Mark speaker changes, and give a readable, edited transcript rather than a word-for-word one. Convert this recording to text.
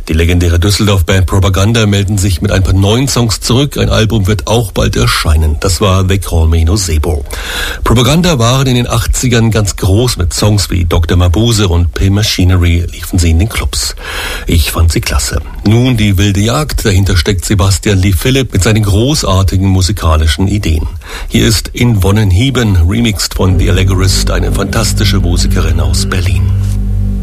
Speaker 1: Die legendäre Düsseldorf-Band Propaganda melden sich mit ein paar neuen Songs zurück. Ein Album wird auch bald erscheinen. Das war They Call Me Nocebo. Propaganda waren in den 80ern ganz groß. Mit Songs wie Dr. Mabuse und Pay Machinery liefen sie in den Clubs. Ich fand sie klasse. Nun die wilde Jagd. Dahinter steckt Sebastian Lee Philipp mit seinen großartigen musikalischen Ideen. Hier ist In Wonnenhieben, remixed von The Allegorist, eine fantastische Musikerin aus Berlin.